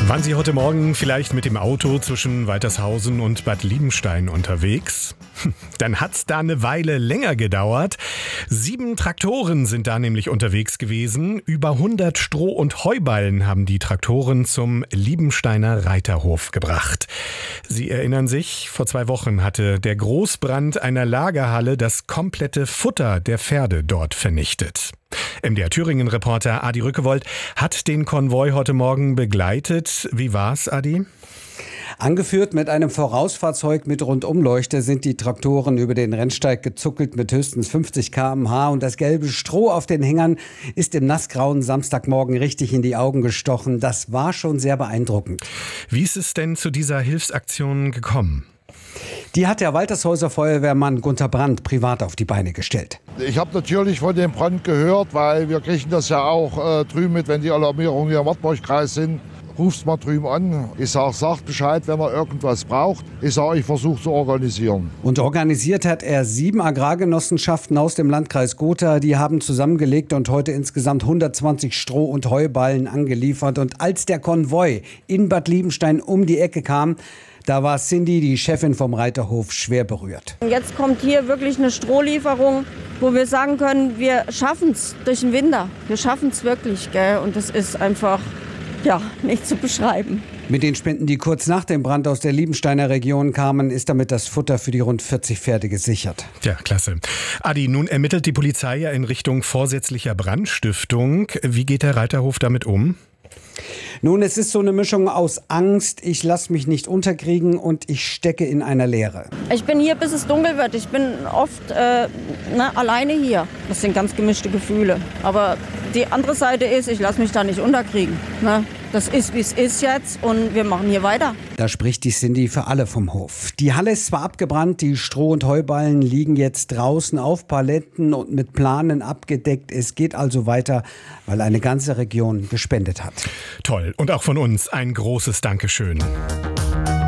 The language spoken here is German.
Waren Sie heute Morgen vielleicht mit dem Auto zwischen Waltershausen und Bad Liebenstein unterwegs? Dann hat's da eine Weile länger gedauert. 7 Traktoren sind da nämlich unterwegs gewesen. Über 100 Stroh- und Heuballen haben die Traktoren zum Liebensteiner Reiterhof gebracht. Sie erinnern sich, vor 2 Wochen hatte der Großbrand einer Lagerhalle das komplette Futter der Pferde dort vernichtet. MDR Thüringen-Reporter Adi Rückewold hat den Konvoi heute Morgen begleitet. Wie war's, Adi? Angeführt mit einem Vorausfahrzeug mit Rundumleuchte sind die Traktoren über den Rennsteig gezuckelt mit höchstens 50 km/h und das gelbe Stroh auf den Hängern ist im nassgrauen Samstagmorgen richtig in die Augen gestochen. Das war schon sehr beeindruckend. Wie ist es denn zu dieser Hilfsaktion gekommen? Die hat der Waltershäuser Feuerwehrmann Gunter Brandt privat auf die Beine gestellt. Ich habe natürlich von dem Brand gehört, weil wir kriegen das ja auch drüben mit, wenn die Alarmierungen hier im Wartburgkreis sind. Rufst mal drüben an. Ich sage, sagt Bescheid, wenn man irgendwas braucht. Ich sage, ich versuche zu organisieren. Und organisiert hat er 7 Agrargenossenschaften aus dem Landkreis Gotha. Die haben zusammengelegt und heute insgesamt 120 Stroh- und Heuballen angeliefert. Und als der Konvoi in Bad Liebenstein um die Ecke kam, da war Cindy, die Chefin vom Reiterhof, schwer berührt. Jetzt kommt hier wirklich eine Strohlieferung, wo wir sagen können, wir schaffen es durch den Winter. Wir schaffen es wirklich, gell? Und das ist einfach nicht zu beschreiben. Mit den Spenden, die kurz nach dem Brand aus der Liebensteiner Region kamen, ist damit das Futter für die rund 40 Pferde gesichert. Ja, klasse. Adi, nun ermittelt die Polizei ja in Richtung vorsätzlicher Brandstiftung. Wie geht der Reiterhof damit um? Nun, es ist so eine Mischung aus Angst, ich lasse mich nicht unterkriegen und ich stecke in einer Leere. Ich bin hier, bis es dunkel wird. Ich bin oft alleine hier. Das sind ganz gemischte Gefühle. Aber die andere Seite ist, ich lasse mich da nicht unterkriegen. Ne? Das ist, wie es ist jetzt und wir machen hier weiter. Da spricht die Cindy für alle vom Hof. Die Halle ist zwar abgebrannt, die Stroh- und Heuballen liegen jetzt draußen auf Paletten und mit Planen abgedeckt. Es geht also weiter, weil eine ganze Region gespendet hat. Toll. Und auch von uns ein großes Dankeschön.